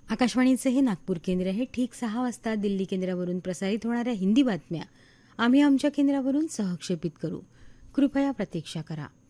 आकाशवाणीचे हे नागपूर केंद्र आहे. ठीक 6 वाजता दिल्ली केंद्रावरून प्रसारित होणाऱ्या हिंदी बातम्या आम्ही आमच्या केंद्रावरून सहक्षेपित करू. कृपया प्रतीक्षा करा.